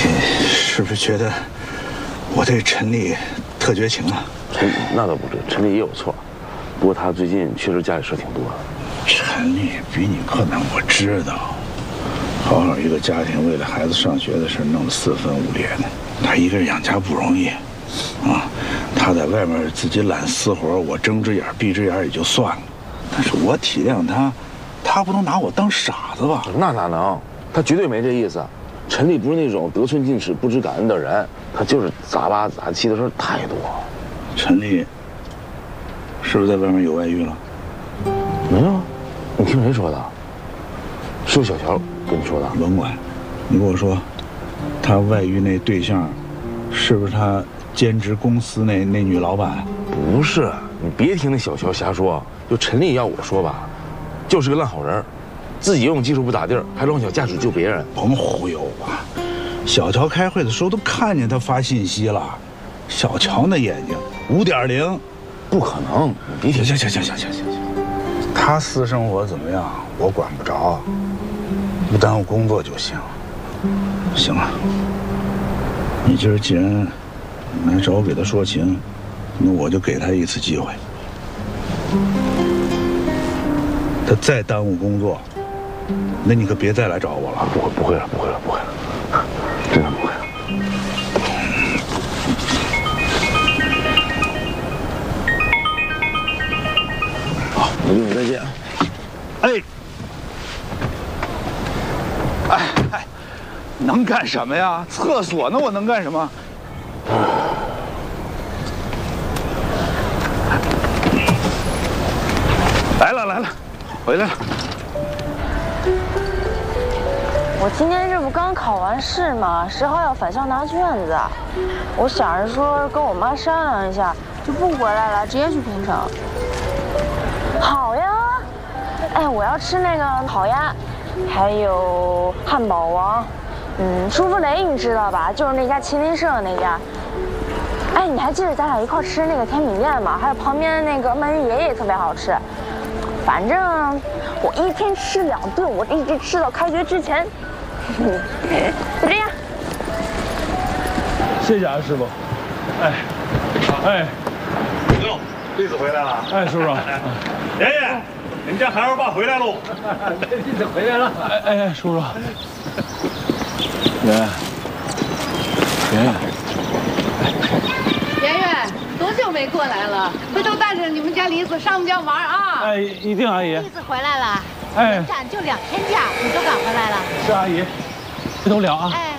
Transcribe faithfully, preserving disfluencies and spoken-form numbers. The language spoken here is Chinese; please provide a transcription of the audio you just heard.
是不是觉得我对陈丽特绝情啊？ 陈那倒不是，陈丽也有错，不过她最近确实家里事挺多。 陈丽比你困难，我知道。好好一个家庭，为了孩子上学的事弄得四分五裂的，她一个人养家不容易，啊，她在外面自己揽私活，我睁只眼闭只眼也就算了，但是我体谅她，她不能拿我当傻子吧？ 那哪能？她绝对没这意思。陈丽不是那种得寸进尺、不知感恩的人，她就是杂八杂七的事太多。 陈丽是不是在外面有外遇了？ 没有，你听谁说的？是不是小乔跟你说的？ 甭管，你跟我说，她外遇那对象，是不是她兼职公司那那女老板？ 不是，你别听那小乔瞎说。就陈丽要我说吧，就是个烂好人，自己游泳技术不咋地儿，还乱想驾驶救别人。 甭忽悠吧！小乔开会的时候都看见他发信息了，小乔那眼睛五点零， 不可能！你别听。 行行行行行行行，他私生活怎么样我管不着，不耽误工作就行。行了，你今儿既然来找我给他说情，那我就给他一次机会。他再耽误工作，那你可别再来找我了。 不会，不会了，不会了，不会了，真的不会了。好，我跟你再见。 哎，哎哎，能干什么呀？厕所呢？我能干什么？来了来了，回来了。 我今天这不刚考完试吗？十号要返校拿卷子，我想着说跟我妈商量一下，就不回来了，直接去平城。好呀，哎，我要吃那个烤鸭，还有汉堡王，嗯，舒芙蕾你知道吧？就是那家麒麟社那家。哎，你还记得咱俩一块吃那个甜品店吗？还有旁边那个鳗鱼爷爷也特别好吃。反正我一天吃两顿，我一直吃到开学之前。就这样。 谢谢啊，师傅。哎，哎， 哟，弟子回来了。 哎，叔叔。 爷爷，你们家孩儿爸回来喽。 弟子回来了。哎哎哎，叔叔。圆圆，圆圆。 圆圆，多久没过来了？回头带着你们家梨子上我们家玩啊！ 哎，一定，阿姨。 栗子回来了。 哎， 延展就两天假，你都赶回来了。 是阿姨，回头聊啊。 哎。